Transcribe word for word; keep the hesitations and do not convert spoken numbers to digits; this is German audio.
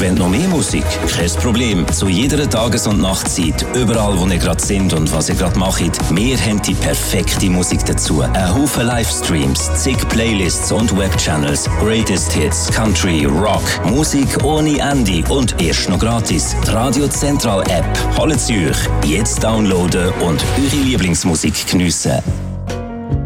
wollt noch mehr Musik? Kein Problem. Zu jeder Tages- und Nachtzeit, überall wo ihr gerade sind und was ihr gerade macht, wir haben die perfekte Musik dazu. Ein Haufen Livestreams, zig Playlists und Webchannels, Greatest Hits, Country, Rock, Musik ohne Ende und erst noch gratis. Die Radio Central App. Holt sie euch. Jetzt downloaden und eure Lieblingsmusik geniessen.